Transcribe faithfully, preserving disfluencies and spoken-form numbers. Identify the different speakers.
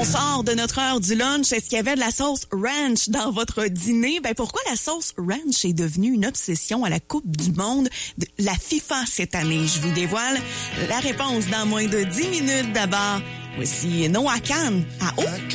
Speaker 1: On sort de notre heure du lunch. Est-ce qu'il y avait de la sauce ranch dans votre dîner? Ben, pourquoi la sauce ranch est devenue une obsession à la Coupe du monde de la FIFA cette année? Je vous dévoile la réponse dans moins de dix minutes. D'abord, voici Noah Khan à Haut.